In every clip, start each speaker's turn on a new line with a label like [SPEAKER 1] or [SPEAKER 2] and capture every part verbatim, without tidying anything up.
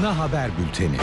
[SPEAKER 1] Ana haber bülteni.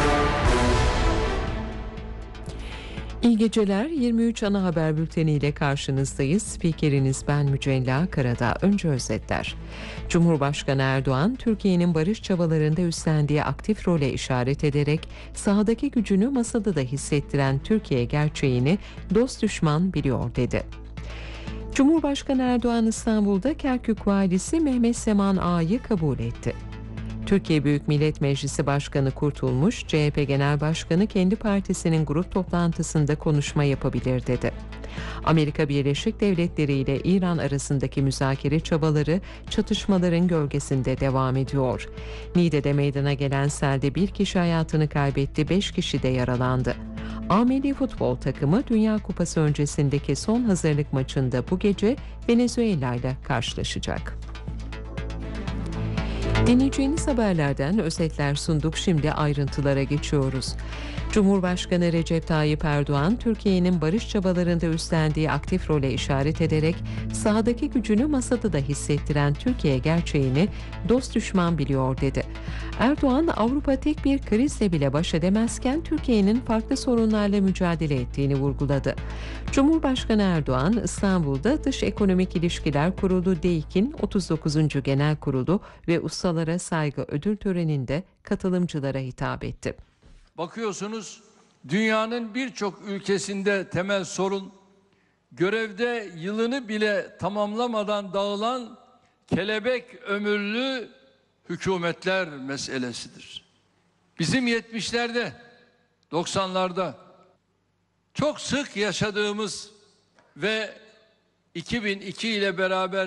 [SPEAKER 2] İyi geceler. yirmi üç ana haber bülteni ile karşınızdayız. Spikeriniz ben Mücella Karadağ. Önce özetler. Cumhurbaşkanı Erdoğan, Türkiye'nin barış çabalarında üstlendiği aktif role işaret ederek sahadaki gücünü masada da hissettiren Türkiye gerçeğini dost düşman biliyor dedi. Cumhurbaşkanı Erdoğan İstanbul'da Kerkük Valisi Mehmet Seman Ağa'yı kabul etti. Türkiye Büyük Millet Meclisi Başkanı Kurtulmuş, C H P Genel Başkanı kendi partisinin grup toplantısında konuşma yapabilir dedi. Amerika Birleşik Devletleri ile İran arasındaki müzakere çabaları çatışmaların gölgesinde devam ediyor. Niğde'de meydana gelen selde bir kişi hayatını kaybetti, beş kişi de yaralandı. A Milli Futbol takımı Dünya Kupası öncesindeki son hazırlık maçında bu gece Venezuela ile karşılaşacak. Dinleyeceğiniz haberlerden özetler sunduk. Şimdi ayrıntılara geçiyoruz. Cumhurbaşkanı Recep Tayyip Erdoğan, Türkiye'nin barış çabalarında üstlendiği aktif role işaret ederek sahadaki gücünü masada da hissettiren Türkiye gerçeğini dost düşman biliyor dedi. Erdoğan, Avrupa tek bir krizle bile baş edemezken Türkiye'nin farklı sorunlarla mücadele ettiğini vurguladı. Cumhurbaşkanı Erdoğan, İstanbul'da Dış Ekonomik İlişkiler Kurulu D E İ K'in otuz dokuzuncu Genel Kurulu ve Ustalara Saygı Ödül Töreni'nde katılımcılara hitap etti.
[SPEAKER 3] Bakıyorsunuz, dünyanın birçok ülkesinde temel sorun, görevde yılını bile tamamlamadan dağılan kelebek ömürlü hükümetler meselesidir. Bizim yetmişlerde, doksanlarda çok sık yaşadığımız ve iki bin iki ile beraber